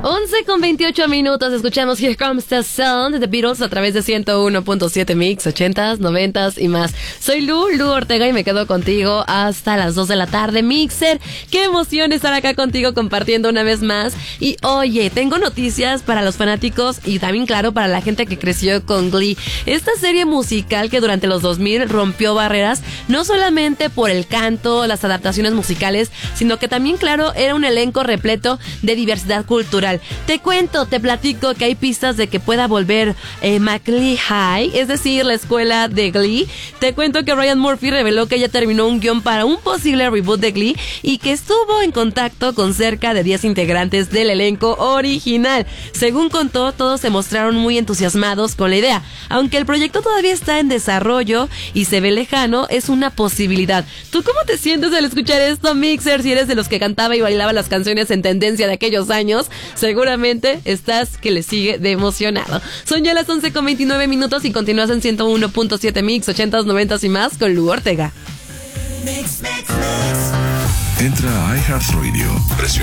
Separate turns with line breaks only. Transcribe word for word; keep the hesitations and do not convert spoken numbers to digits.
once con veintiocho minutos, escuchamos Here Comes the Sun de The Beatles a través de ciento uno punto siete Mix, ochentas, noventas y más. Soy Lu, Lu Ortega y me quedo contigo hasta las dos de la tarde, Mixer. Qué emoción estar acá contigo compartiendo una vez más. Y oye, tengo noticias para los fanáticos y también, claro, para la gente que creció con Glee. Esta serie musical que durante los dos mil rompió barreras, no solamente por el canto, las adaptaciones musicales, sino que también, claro, era un elenco repleto de diversidad cultural. Te cuento, te platico que hay pistas de que pueda volver eh, McLean High, es decir, la escuela de Glee. Te cuento que Ryan Murphy reveló que ya terminó un guión para un posible reboot de Glee y que estuvo en contacto con cerca de diez integrantes del elenco original. Según contó, todos se mostraron muy entusiasmados con la idea. Aunque el proyecto todavía está en desarrollo y se ve lejano, es una posibilidad. ¿Tú cómo te sientes al escuchar esto, Mixer? Si eres de los que cantaba y bailaba las canciones en tendencia de aquellos años, seguramente estás que le sigue de emocionado. Son ya las once con veintinueve minutos y continúas en ciento uno punto siete Mix, ochentas, noventas y más con Lu Ortega.
Mix, mix, mix. Entra a iHeartRadio, presiona